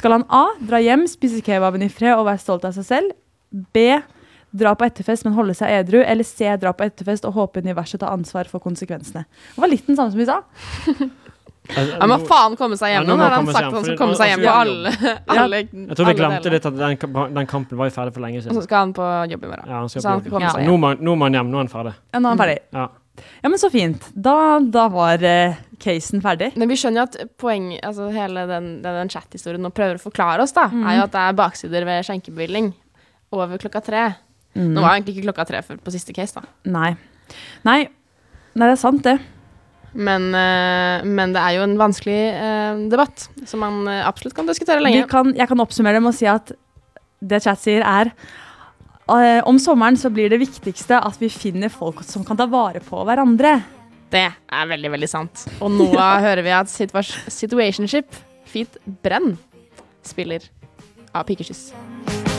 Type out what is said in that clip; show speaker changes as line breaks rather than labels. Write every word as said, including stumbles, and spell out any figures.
Skal han A, dra hjem, spise kebaben i fred og være stolt av seg selv? B, dra på etterfest, men holde seg edru? Eller C, dra på etterfest og håpe universet tar ansvar for konsekvensene? Det var litt den samme som vi sa.
Han må faen komme seg hjem.
Ja, nå
nå
må
har han
komme
sagt
seg
at
hjem,
han skal
fordi
komme seg
nå-
hjem på
altså,
alle, alle,
Jeg tror vi
alle
glemte
deler.
litt at den, den kampen var jo ferdig for lenge
Og så
siden.
skal han på jobb i morgen.
Ja, han skal
Så han
på
skal
jobb.
komme
Ja.
seg
Nå
hjem.
må han- nå må han hjem, nå er han ferdig.
Ja, nå er han ferdig.
Ja.
Ja, men så fint. Da, da var uh, casen ferdig.
Men vi skjønner jo at poeng, altså hele den, den, den chat-historien nå prøver å forklare oss da,
Mm.
er jo at det er baksider ved skjenkebevilling over klokka tre.
Mm.
Nå var egentlig ikke klokka tre før på siste case da.
Nei. Nei. Nei, det er sant det.
Men, eh, men det er jo en vanskelig eh, debatt, som man eh, absolutt kan diskutere lenge.
Vi kan, jeg kan oppsummere det med å si at det chat sier er uh, om sommeren så blir det viktigste at vi finner folk som kan ta vare på hverandre.
Det er veldig, veldig sant. Og nå hører vi at situa- Situationship, Feet Brenn, spiller av Pikekyss.